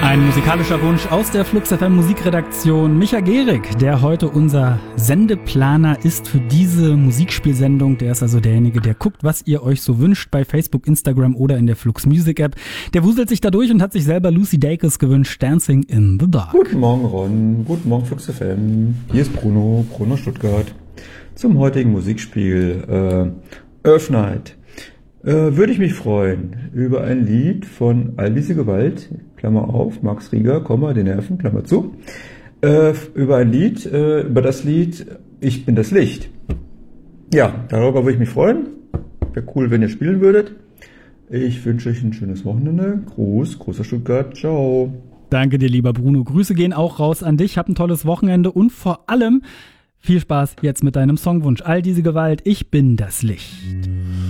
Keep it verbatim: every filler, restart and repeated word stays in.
Ein musikalischer Wunsch aus der Flux F M Musikredaktion. Micha Gehrig, der heute unser Sendeplaner ist für diese Musikspielsendung. Der ist also derjenige, der guckt, was ihr euch so wünscht bei Facebook, Instagram oder in der Flux Music App. Der wuselt sich da durch und hat sich selber Lucy Dacus gewünscht, Dancing in the Dark. Guten Morgen Ron, guten Morgen Flux F M. Hier ist Bruno, Bruno Stuttgart. Zum heutigen Musikspiel äh, Earth Night. Äh, würde ich mich freuen über ein Lied von All diese Gewalt, Klammer auf, Max Rieger, Komma, die Nerven, Klammer zu, äh, über ein Lied, äh, über das Lied Ich bin das Licht. Ja, darüber würde ich mich freuen. Wäre cool, wenn ihr spielen würdet. Ich wünsche euch ein schönes Wochenende. Gruß, großer Stuttgart, ciao. Danke dir, lieber Bruno. Grüße gehen auch raus an dich. Hab ein tolles Wochenende und vor allem viel Spaß jetzt mit deinem Songwunsch. All diese Gewalt, ich bin das Licht.